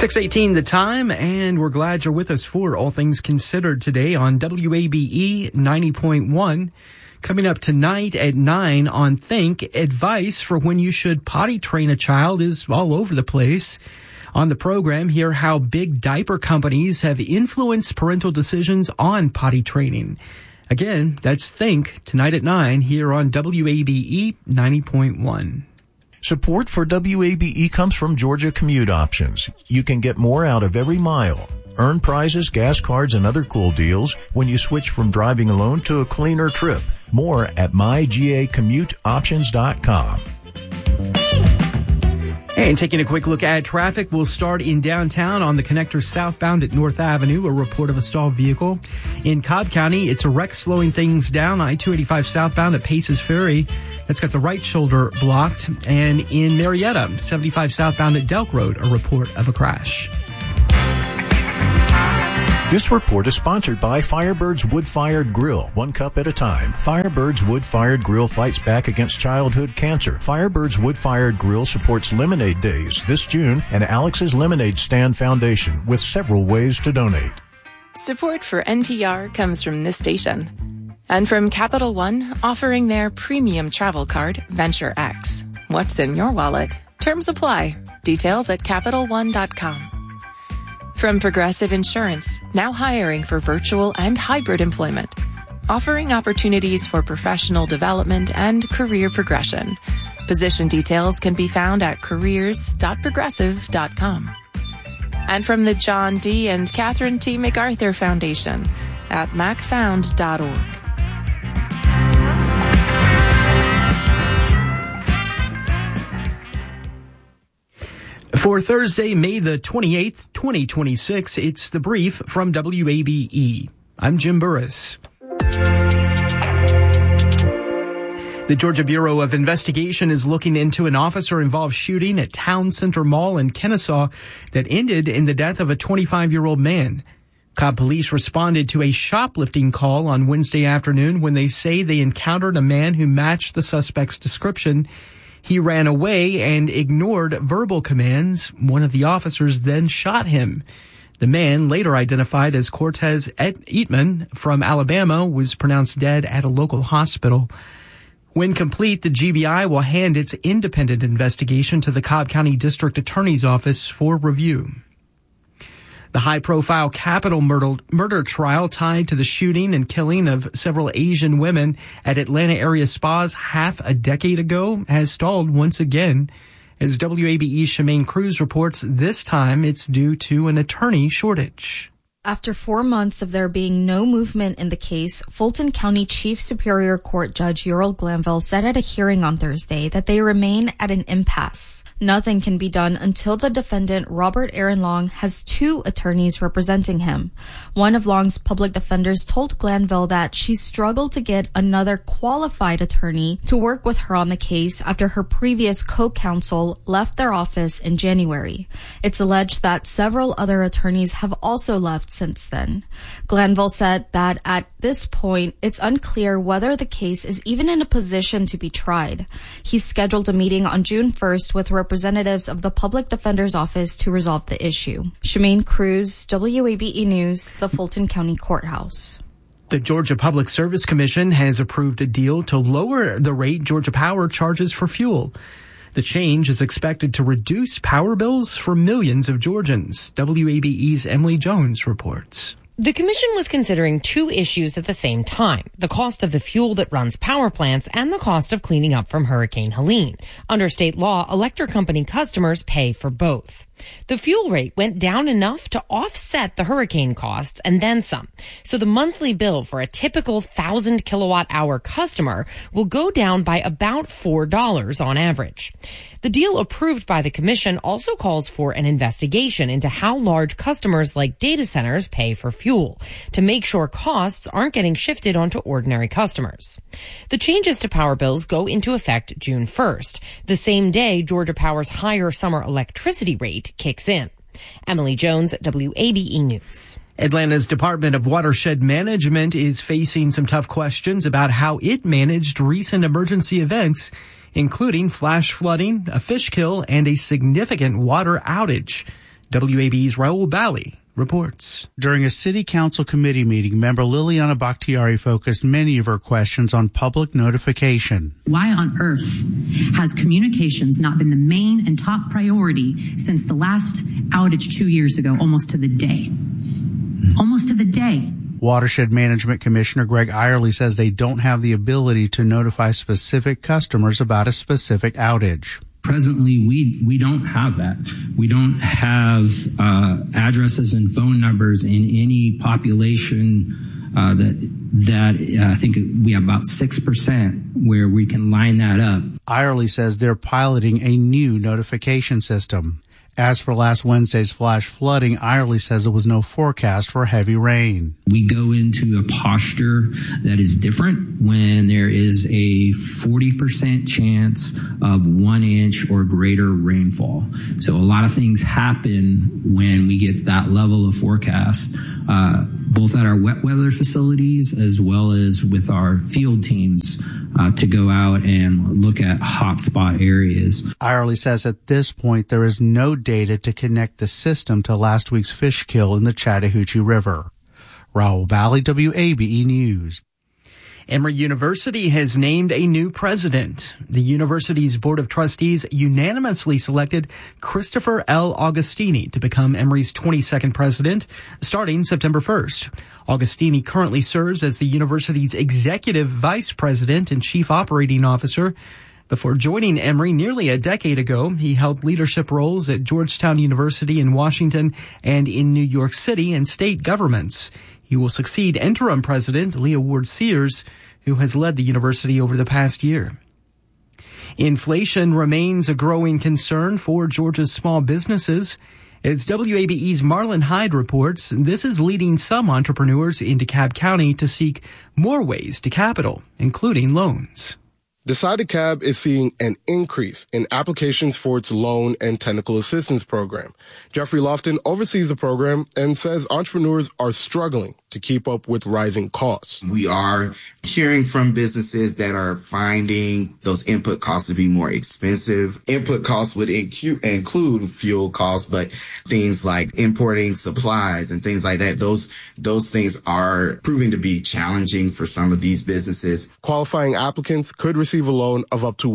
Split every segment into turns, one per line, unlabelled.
6:18 the time, and we're glad you're with us for All Things Considered today on WABE 90.1. Coming up tonight at 9 on Think, advice for when you should potty train a child is all over the place. On the program, hear how big diaper companies have influenced parental decisions on potty training. Again, that's Think tonight at 9 here on WABE 90.1.
Support for WABE comes from Georgia Commute Options. You can get more out of every mile. Earn prizes, gas cards, and other cool deals when you switch from driving alone to a cleaner trip. More at mygacommuteoptions.com.
And taking a quick look at traffic, we'll start in downtown on the connector southbound at North Avenue, a report of a stalled vehicle. In Cobb County, it's a wreck slowing things down. I-285 southbound at Paces Ferry, that's got the right shoulder blocked. And in Marietta, 75 southbound at Delk Road, a report of a crash.
This report is sponsored by Firebird's Wood-Fired Grill, one cup at a time. Firebird's Wood-Fired Grill fights back against childhood cancer. Firebird's Wood-Fired Grill supports Lemonade Days this June and Alex's Lemonade Stand Foundation with several ways to donate.
Support for NPR comes from this station and from Capital One, offering their premium travel card, Venture X. What's in your wallet? Terms apply. Details at CapitalOne.com. From Progressive Insurance, now hiring for virtual and hybrid employment, offering opportunities for professional development and career progression. Position details can be found at careers.progressive.com. And from the John D. and Catherine T. MacArthur Foundation at macfound.org.
For Thursday, May the 28th, 2026, it's The Brief from WABE. I'm Jim Burris. The Georgia Bureau of Investigation is looking into an officer-involved shooting at Town Center Mall in Kennesaw that ended in the death of a 25-year-old man. Cobb police responded to a shoplifting call on Wednesday afternoon when they say they encountered a man who matched the suspect's description. He ran away and ignored verbal commands. One of the officers then shot him. The man, later identified as Cortez Eatman from Alabama, was pronounced dead at a local hospital. When complete, the GBI will hand its independent investigation to the Cobb County District Attorney's Office for review. The high-profile Capitol murder trial tied to the shooting and killing of several Asian women at Atlanta area spas half a decade ago has stalled once again. As WABE's Shemaine Cruz reports, this time it's due to an attorney shortage.
After 4 months of there being no movement in the case, Fulton County Chief Superior Court Judge Ural Glanville said at a hearing on Thursday that they remain at an impasse. Nothing can be done until the defendant, Robert Aaron Long, has 2 attorneys representing him. One of Long's public defenders told Glanville that she struggled to get another qualified attorney to work with her on the case after her previous co-counsel left their office in January. It's alleged that several other attorneys have also left since then. Glanville said that at this point, it's unclear whether the case is even in a position to be tried. He scheduled a meeting on June 1st with representatives of the Public Defender's Office to resolve the issue. Shemaine Cruz, WABE News, the Fulton County Courthouse.
The Georgia Public Service Commission has approved a deal to lower the rate Georgia Power charges for fuel. The change is expected to reduce power bills for millions of Georgians. WABE's Emily Jones reports.
The commission was considering 2 issues at the same time, the cost of the fuel that runs power plants and the cost of cleaning up from Hurricane Helene. Under state law, electric company customers pay for both. The fuel rate went down enough to offset the hurricane costs and then some. So the monthly bill for a typical 1,000 kilowatt hour customer will go down by about $4 on average. The deal approved by the commission also calls for an investigation into how large customers like data centers pay for fuel to make sure costs aren't getting shifted onto ordinary customers. The changes to power bills go into effect June 1st, the same day Georgia Power's higher summer electricity rate kicks in. Emily Jones, WABE News.
Atlanta's Department of Watershed Management is facing some tough questions about how it managed recent emergency events, including flash flooding, a fish kill, and a significant water outage. WABE's Raul Bali reports.
During a city council committee meeting, member Liliana Bakhtiari focused many of her questions on public notification.
Why on earth has communications not been the main and top priority since the last outage 2 years ago, almost to the day? Almost to the day.
Watershed Management Commissioner Greg Eyerly says they don't have the ability to notify specific customers about a specific outage.
Presently, we don't have that. We don't have addresses and phone numbers in any population that I think we have about 6% where we can line that up.
Eyerly says they're piloting a new notification system. As for last Wednesday's flash flooding, Eyerly says there was no forecast for heavy rain.
We go into a posture that is different when there is a 40% chance of 1 inch or greater rainfall. So a lot of things happen when we get that level of forecast, both at our wet weather facilities as well as with our field teams to go out and look at hotspot areas.
Eyerly says at this point there is no data to connect the system to last week's fish kill in the Chattahoochee River. Raul Bali, WABE News.
Emory University has named a new president. The university's Board of Trustees unanimously selected Christopher L. Augustini to become Emory's 22nd president, starting September 1st. Augustini currently serves as the university's executive vice president and chief operating officer. Before joining Emory nearly a decade ago, he held leadership roles at Georgetown University in Washington and in New York City and state governments. He will succeed interim president Leah Ward Sears, who has led the university over the past year. Inflation remains a growing concern for Georgia's small businesses. As WABE's Marlon Hyde reports, this is leading some entrepreneurs in DeKalb County to seek more ways to capital, including loans.
DecidedCab is seeing an increase in applications for its loan and technical assistance program. Jeffrey Lofton oversees the program and says entrepreneurs are struggling to keep up with rising costs.
We are hearing from businesses that are finding those input costs to be more expensive. Input costs would include fuel costs, but things like importing supplies and things like that, those things are proving to be challenging for some of these businesses.
Qualifying applicants could receive a loan of up to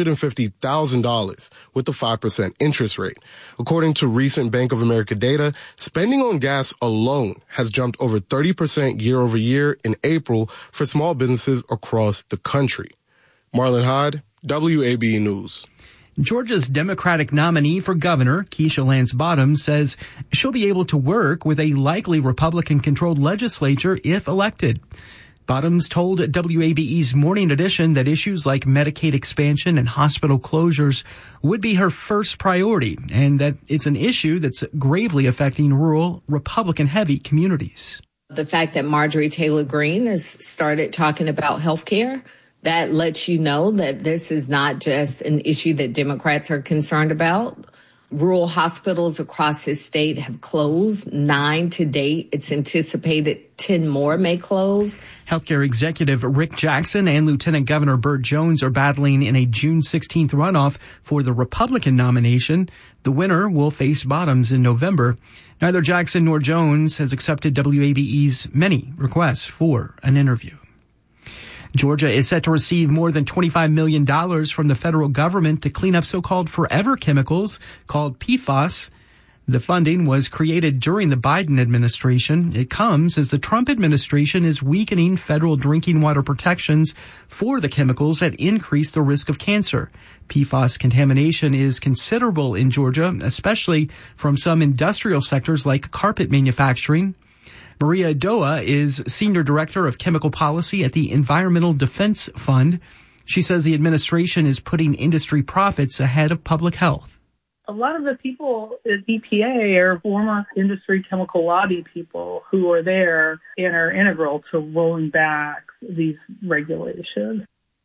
$150,000 with a 5% interest rate. According to recent Bank of America data, spending on gas alone has jumped over 30% year over year in April for small businesses across the country. Marlon Hyde, WABE News.
Georgia's Democratic nominee for governor, Keisha Lance Bottoms, says she'll be able to work with a likely Republican-controlled legislature if elected. Bottoms told WABE's Morning Edition that issues like Medicaid expansion and hospital closures would be her first priority, and that it's an issue that's gravely affecting rural, Republican-heavy communities.
The fact that Marjorie Taylor Greene has started talking about health care, that lets you know that this is not just an issue that Democrats are concerned about. Rural hospitals across his state have closed, 9 to date. It's anticipated 10 more may close.
Healthcare executive Rick Jackson and Lieutenant Governor Burt Jones are battling in a June 16th runoff for the Republican nomination. The winner will face Bottoms in November. Neither Jackson nor Jones has accepted WABE's many requests for an interview. Georgia is set to receive more than $25 million from the federal government to clean up so-called forever chemicals called PFAS. The funding was created during the Biden administration. It comes as the Trump administration is weakening federal drinking water protections for the chemicals that increase the risk of cancer. PFAS contamination is considerable in Georgia, especially from some industrial sectors like carpet manufacturing. Maria Doa is Senior Director of Chemical Policy at the Environmental Defense Fund. She says the administration is putting industry profits ahead of public health.
A lot of the people at EPA are former industry chemical lobby people who are there and are integral to rolling back these regulations.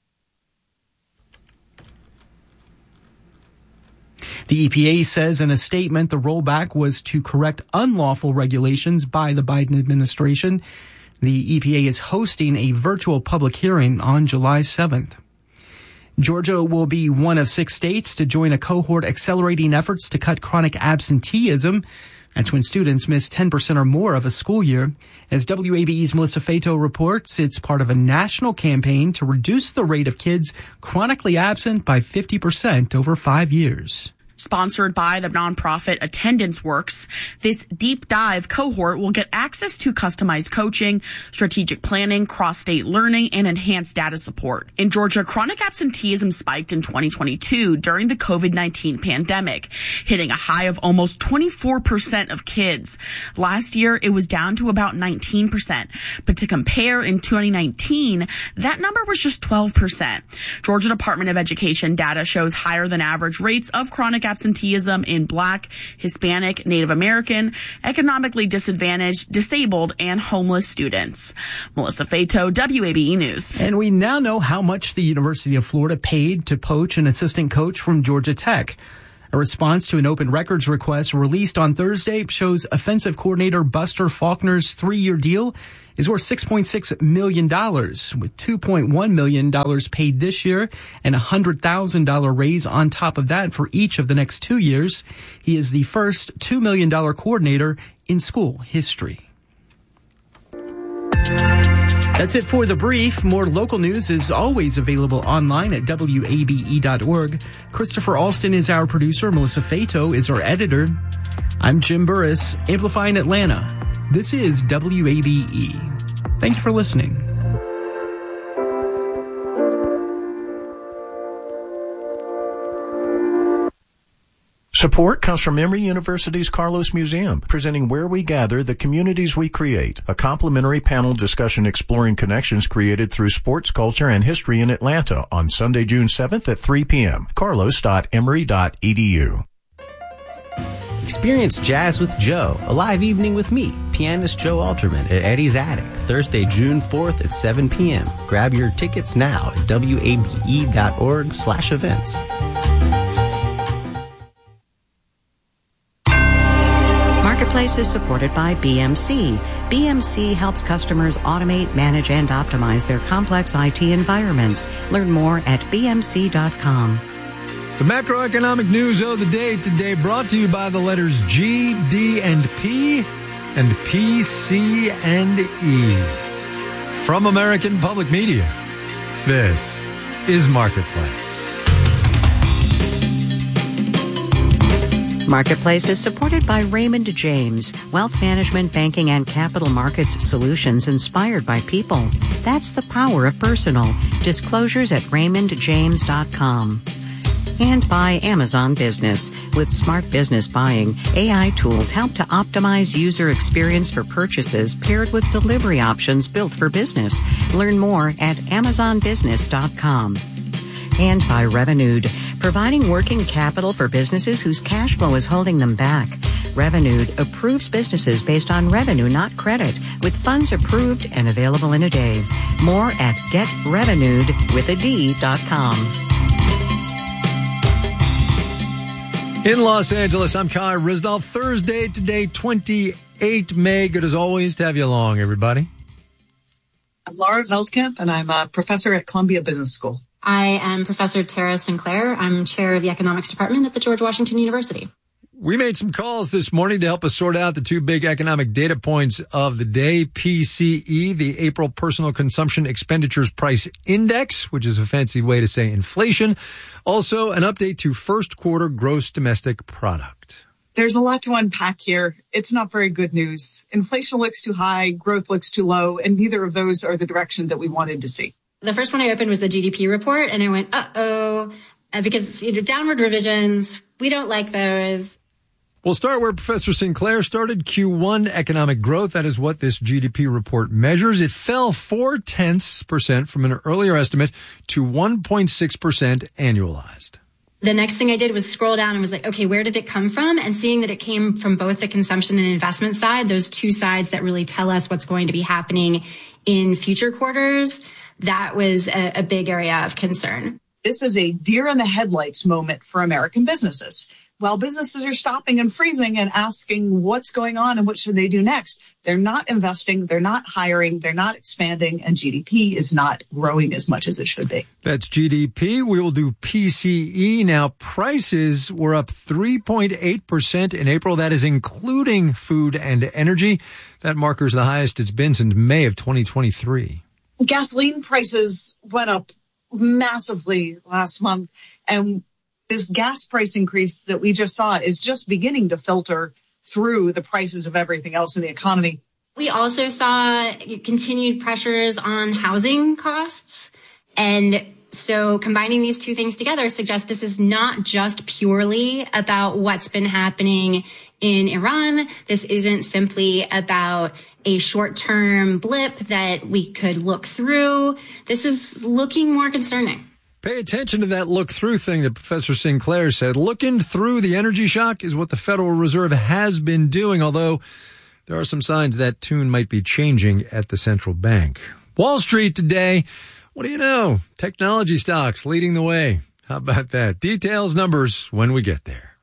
The EPA says in a statement the rollback was to correct unlawful regulations by the Biden administration. The EPA is hosting a virtual public hearing on July 7th. Georgia will be one of 6 states to join a cohort accelerating efforts to cut chronic absenteeism. That's when students miss 10% or more of a school year. As WABE's Melissa Fato reports, it's part of a national campaign to reduce the rate of kids chronically absent by 50% over 5 years.
Sponsored by the nonprofit Attendance Works, this deep dive cohort will get access to customized coaching, strategic planning, cross-state learning, and enhanced data support. In Georgia, chronic absenteeism spiked in 2022 during the COVID-19 pandemic, hitting a high of almost 24% of kids. Last year, it was down to about 19%. But to compare, in 2019, that number was just 12%. Georgia Department of Education data shows higher than average rates of chronic absenteeism in Black, Hispanic, Native American, economically disadvantaged, disabled, and homeless students. Melissa Fato, WABE News.
And we now know how much the University of Florida paid to poach an assistant coach from Georgia Tech. A response to an open records request released on Thursday shows offensive coordinator Buster Faulkner's 3-year deal is worth $6.6 million, with $2.1 million paid this year and a $100,000 raise on top of that for each of the next 2 years. He is the first $2 million coordinator in school history. That's it for The Brief. More local news is always available online at WABE.org. Christopher Alston is our producer. Melissa Fato is our editor. I'm Jim Burris, amplifying Atlanta. This is WABE. Thank you for listening.
Support comes from Emory University's Carlos Museum, presenting Where We Gather, the Communities We Create, a complimentary panel discussion exploring connections created through sports, culture, and history in Atlanta on Sunday, June 7th at 3 p.m. carlos.emory.edu.
Experience Jazz with Joe, a live evening with me, pianist Joe Alterman, at Eddie's Attic, Thursday, June 4th at 7 p.m. Grab your tickets now at wabe.org/events.
Marketplace is supported by BMC. BMC helps customers automate, manage, and optimize their complex IT environments. Learn more at bmc.com.
The macroeconomic news of the day today brought to you by the letters G, D, and P, and P, C, and E. From American Public Media, this is Marketplace.
Marketplace is supported by Raymond James, wealth management, banking, and capital markets solutions inspired by people. That's the power of personal. Disclosures at raymondjames.com. And by Amazon Business. With smart business buying, AI tools help to optimize user experience for purchases paired with delivery options built for business. Learn more at amazonbusiness.com. And by Revenued, providing working capital for businesses whose cash flow is holding them back. Revenued approves businesses based on revenue, not credit, with funds approved and available in a day. More at getrevenued.com.
In Los Angeles, I'm Kai Risdall. Thursday today, 28 May. Good as always to have you along, everybody.
I'm Laura Veldkamp, and I'm a professor at Columbia Business School.
I am Professor Tara Sinclair. I'm chair of the economics department at the George Washington University.
We made some calls this morning to help us sort out the two big economic data points of the day. PCE, the April Personal Consumption Expenditures Price Index, which is a fancy way to say inflation. Also, an update to first quarter gross domestic product.
There's a lot to unpack here. It's not very good news. Inflation looks too high, growth looks too low, and neither of those are the direction that we wanted to see.
The first one I opened was the GDP report, and I went, uh-oh, because downward revisions, we don't like those.
We'll start where Professor Sinclair started. Q1 economic growth. That is what this GDP report measures. It fell 0.4% from an earlier estimate to 1.6% annualized.
The next thing I did was scroll down and was like, okay, where did it come from? And seeing that it came from both the consumption and investment side, those two sides that really tell us what's going to be happening in future quarters, that was a big area of concern.
This is a deer in the headlights moment for American businesses. while businesses are stopping and freezing and asking what's going on and what should they do next, they're not investing, they're not hiring, they're not expanding, and GDP is not growing as much as it should be.
That's GDP. We will do PCE. Now, prices were up 3.8% in April. That is including food and energy. That marker is the highest it's been since May of 2023.
Gasoline prices went up massively last month, and this gas price increase that we just saw is just beginning to filter through the prices of everything else in the economy.
We also saw continued pressures on housing costs. And so combining these two things together suggests this is not just purely about what's been happening in Iran. This isn't simply about a short-term blip that we could look through. This is looking more concerning.
Pay attention to that look-through thing that Professor Sinclair said. Looking through the energy shock is what the Federal Reserve has been doing, although there are some signs that tune might be changing at the central bank. Wall Street today, what do you know? Technology stocks leading the way. How about that? Details, numbers when we get there.